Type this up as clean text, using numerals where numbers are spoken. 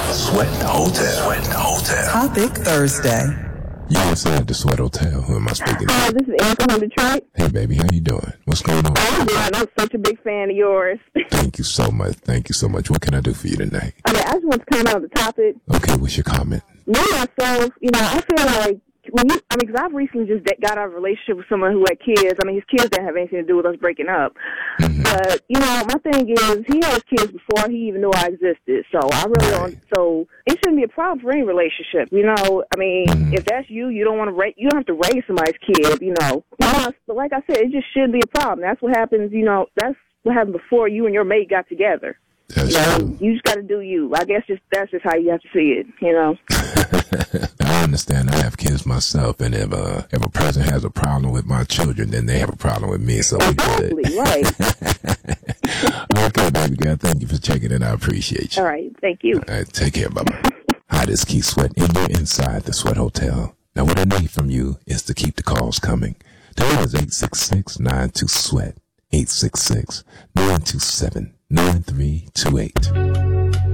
Sweat Hotel. Sweat Hotel. Topic Thursday. You inside the Sweat Hotel. Who am I speaking to? Hi, this is Erica from Detroit. Hey, baby, how you doing? What's going on? I'm good. I'm such a big fan of yours. Thank you so much. Thank you so much. What can I do for you tonight? I just want to comment on the topic. Okay, what's your comment? Me, myself, I feel like because I've recently just got out of a relationship with someone who had kids. His kids didn't have anything to do with us breaking up. Mm-hmm. But, my thing is, he had kids before he even knew I existed. So I really don't, so it shouldn't be a problem for any relationship. If that's you don't want to you don't have to raise somebody's kid, But like I said, it just shouldn't be a problem. That's what happens, that's what happened before you and your mate got together. That's true. You just got to do you. I guess that's just how you have to see it, I understand. I have kids myself, and if a person has a problem with my children, then they have a problem with me. So exactly, we good. Right. Okay, baby girl. Thank you for checking in. I appreciate you. All right. Thank you. All right. Take care. Bye-bye. Hi, this is Keith Sweat, and you're inside the Sweat Hotel. Now, what I need from you is to keep the calls coming. The number is 866-92-SWEAT. 866-927-9328.